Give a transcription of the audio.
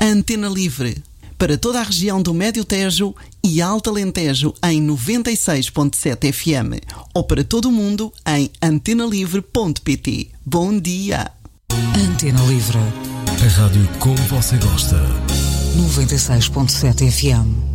A Antena Livre, para toda a região do Médio Tejo e Alto Alentejo em 96.7 FM ou para todo o mundo em antenalivre.pt. Bom dia! Antena Livre. A rádio como você gosta. 96.7 FM.